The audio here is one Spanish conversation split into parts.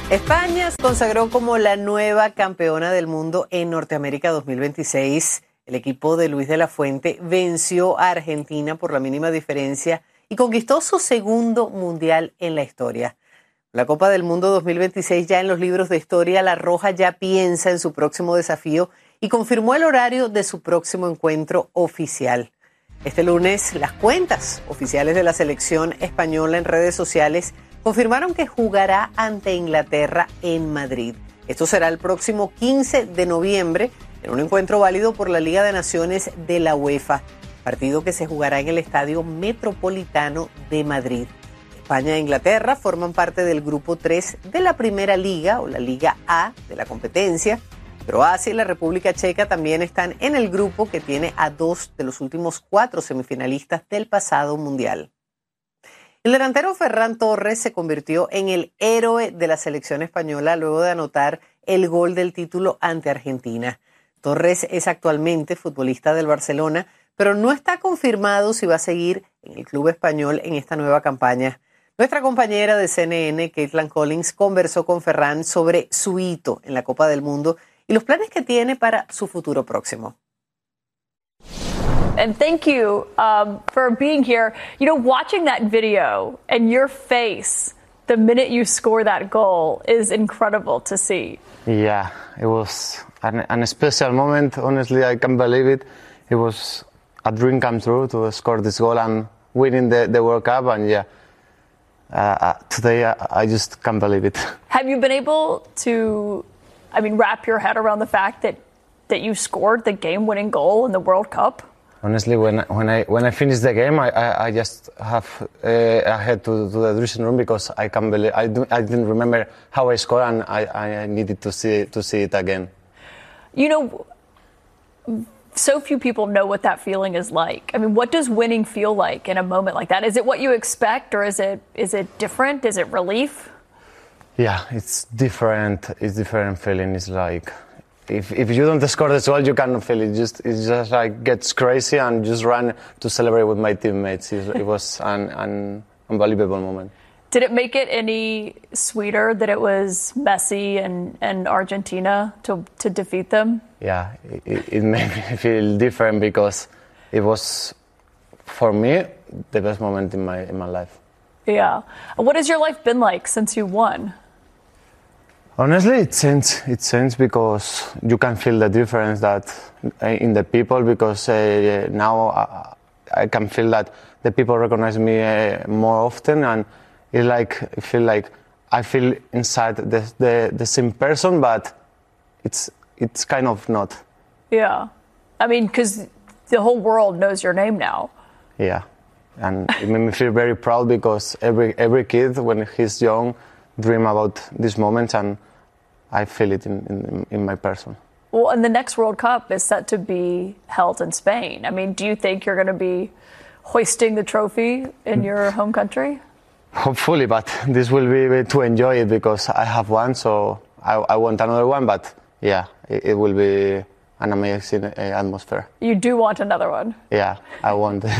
España se consagró como la nueva campeona del mundo en Norteamérica 2026. El equipo de Luis de la Fuente venció a Argentina por la mínima diferencia y conquistó su segundo mundial en la historia. La Copa del Mundo 2026 ya en los libros de historia, la Roja ya piensa en su próximo desafío y confirmó el horario de su próximo encuentro oficial. Este lunes, las cuentas oficiales de la selección española en redes sociales confirmaron que jugará ante Inglaterra en Madrid. Esto será el próximo 15 de noviembre en un encuentro válido por la Liga de Naciones de la UEFA, partido que se jugará en el Estadio Metropolitano de Madrid. España e Inglaterra forman parte del grupo 3 de la Primera Liga o la Liga A de la competencia. Croacia y la República Checa también están en el grupo que tiene a 2 de los últimos 4 semifinalistas del pasado Mundial. El delantero Ferran Torres se convirtió en el héroe de la selección española luego de anotar el gol del título ante Argentina. Torres es actualmente futbolista del Barcelona, pero no está confirmado si va a seguir en el club español en esta nueva campaña. Nuestra compañera de CNN, Caitlin Collins, conversó con Ferran sobre su hito en la Copa del Mundo y los planes que tiene para su futuro próximo. And thank you for being here. You know, watching that video and your face the minute you score that goal is incredible to see. Yeah, it was an special moment. Honestly, I can't believe it. It was a dream come true to score this goal and winning the World Cup. And yeah, today I just can't believe it. Have you been able to, wrap your head around the fact that you scored the game-winning goal in the World Cup? Honestly, when I finished the game, I just have I had to the dressing room because I can't believe I didn't remember how I scored and I needed to see it again. You know, so few people know what that feeling is like. I mean, what does winning feel like in a moment like that? Is it what you expect, or is it different? Is it relief? Yeah, it's different. It's different feeling. It's like. If you don't score the goal, you cannot feel it. It just like gets crazy and just run to celebrate with my teammates. It was an unbelievable moment. Did it make it any sweeter that it was Messi and Argentina to defeat them? Yeah, it made me feel different because it was, for me, the best moment in my life. Yeah. What has your life been like since you won? Honestly, it changed because you can feel the difference that in the people because now I can feel that the people recognize me more often and I feel inside the same person, but it's kind of not. Yeah, because the whole world knows your name now. Yeah, and it made me feel very proud because every kid when he's young dream about these moments and I feel it in my person. Well, and the next World Cup is set to be held in Spain. Do you think you're going to be hoisting the trophy in your home country? Hopefully, but this will be to enjoy it because I have one, so I want another one. But yeah, it will be an amazing atmosphere. You do want another one? Yeah, I want it.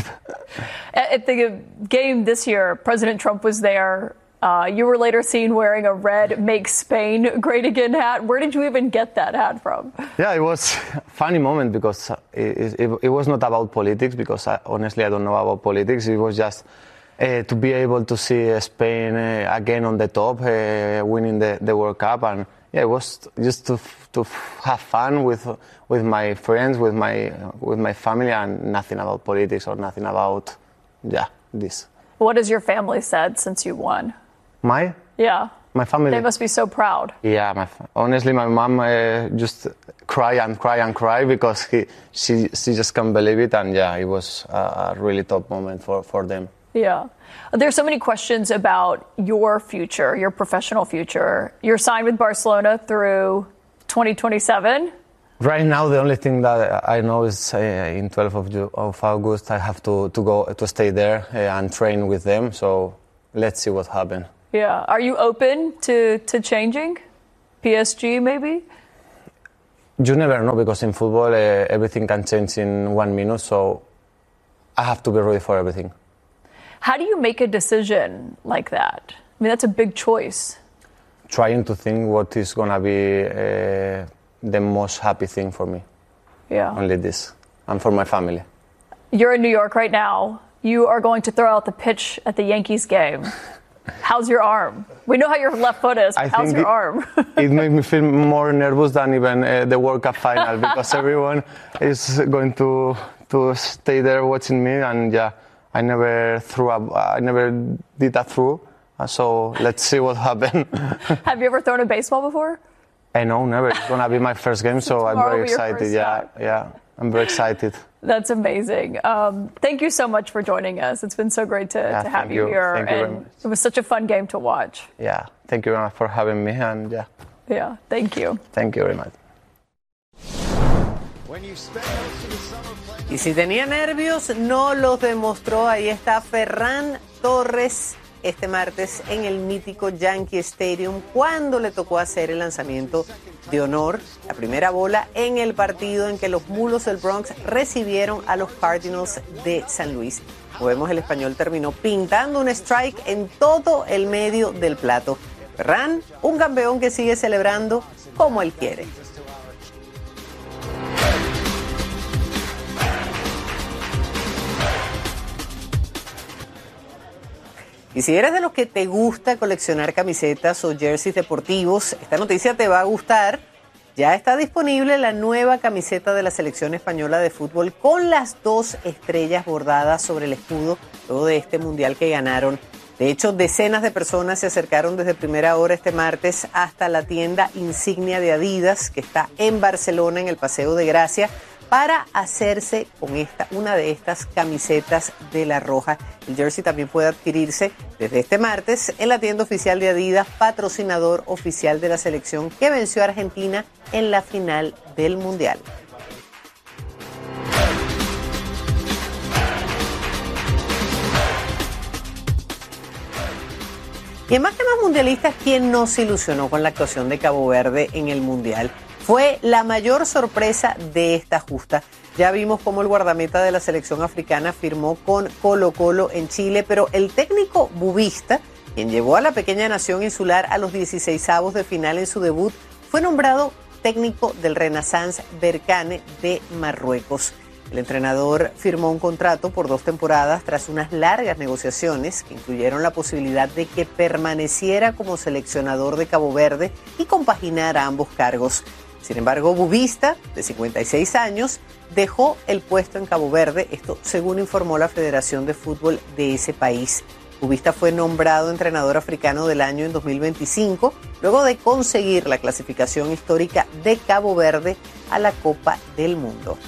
At the game this year, President Trump was there. You were later seen wearing a red Make Spain Great Again hat. Where did you even get that hat from? Yeah, it was a funny moment because it was not about politics because honestly I don't know about politics. It was just to be able to see Spain again on the top, winning the World Cup. And yeah, it was just to have fun with my friends, with my family, and nothing about politics or nothing about this. What has your family said since you won? Yeah, my family. They must be so proud. Yeah, honestly, my mom just cry because she just can't believe it, and yeah, it was a really top moment for them. Yeah, there's so many questions about your future, your professional future. You're signed with Barcelona through 2027. Right now, the only thing that I know is in 12th of August I have to go to stay there and train with them. So let's see what happens. Yeah. Are you open to changing? PSG maybe? You never know because in football everything can change in 1 minute. So I have to be ready for everything. How do you make a decision like that? That's a big choice. trying to think what is gonna be the most happy thing for me. Yeah. Only this, and for my family. You're in New York right now. You are going to throw out the pitch at the Yankees game. How's your arm? We know how your left foot is, but how's your arm? It makes me feel more nervous than even the World Cup final because everyone is going to stay there watching me, and yeah, I never did a throw, so let's see what happens. Have you ever thrown a baseball before? No, never. It's gonna be my first game, so I'm very excited. Yeah, I'm very excited. That's amazing. Thank you so much for joining us. It's been so great to have you here. Thank you very much. It was such a fun game to watch. Yeah, thank you very much for having me, and yeah. Yeah, thank you. Thank you very much. Y si tenía nervios, no los demostró. Ahí está Ferran Torres este martes en el mítico Yankee Stadium cuando le tocó hacer el lanzamiento de honor, la primera bola en el partido en que los Mulos del Bronx recibieron a los Cardinals de San Luis. Como vemos, el español terminó pintando un strike en todo el medio del plato. Ferran, un campeón que sigue celebrando como él quiere. Y si eres de los que te gusta coleccionar camisetas o jerseys deportivos, esta noticia te va a gustar. Ya está disponible la nueva camiseta de la selección española de fútbol con las 2 estrellas bordadas sobre el escudo luego de este mundial que ganaron. De hecho, decenas de personas se acercaron desde primera hora este martes hasta la tienda insignia de Adidas, que está en Barcelona, en el Paseo de Gracia, para hacerse con una de estas camisetas de la Roja. El jersey también puede adquirirse desde este martes en la tienda oficial de Adidas, patrocinador oficial de la selección que venció a Argentina en la final del Mundial. Y en más temas mundialistas, ¿quién no se ilusionó con la actuación de Cabo Verde en el Mundial? Fue la mayor sorpresa de esta justa. Ya vimos cómo el guardameta de la selección africana firmó con Colo-Colo en Chile, pero el técnico bubista, quien llevó a la pequeña nación insular a los 16avos de final en su debut, fue nombrado técnico del Renaissance Berkane de Marruecos. El entrenador firmó un contrato por 2 temporadas tras unas largas negociaciones que incluyeron la posibilidad de que permaneciera como seleccionador de Cabo Verde y compaginara ambos cargos. Sin embargo, Bubista, de 56 años, dejó el puesto en Cabo Verde, esto según informó la Federación de Fútbol de ese país. Bubista fue nombrado entrenador africano del año en 2025, luego de conseguir la clasificación histórica de Cabo Verde a la Copa del Mundo.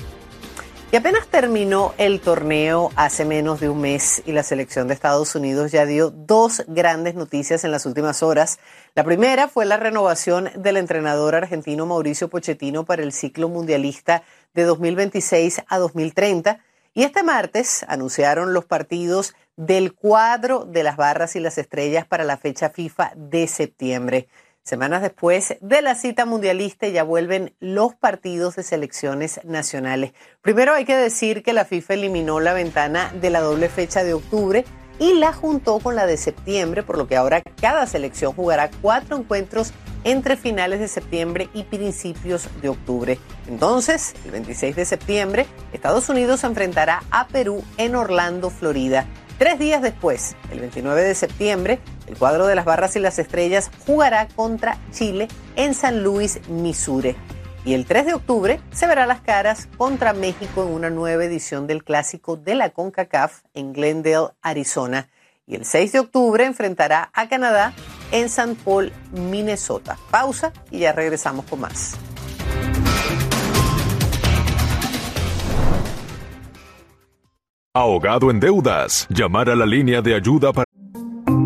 Y apenas terminó el torneo hace menos de un mes y la selección de Estados Unidos ya dio 2 grandes noticias en las últimas horas. La primera fue la renovación del entrenador argentino Mauricio Pochettino para el ciclo mundialista de 2026 a 2030. Y este martes anunciaron los partidos del cuadro de las barras y las estrellas para la fecha FIFA de septiembre. Semanas después de la cita mundialista ya vuelven los partidos de selecciones nacionales. Primero hay que decir que la FIFA eliminó la ventana de la doble fecha de octubre y la juntó con la de septiembre, por lo que ahora cada selección jugará 4 encuentros entre finales de septiembre y principios de octubre. Entonces, el 26 de septiembre, Estados Unidos se enfrentará a Perú en Orlando, Florida. 3 días después, el 29 de septiembre, el cuadro de las barras y las estrellas jugará contra Chile en San Luis, Missouri. Y el 3 de octubre se verá las caras contra México en una nueva edición del Clásico de la CONCACAF en Glendale, Arizona. Y el 6 de octubre enfrentará a Canadá en St. Paul, Minnesota. Pausa y ya regresamos con más. Ahogado en deudas. Llamar a la línea de ayuda para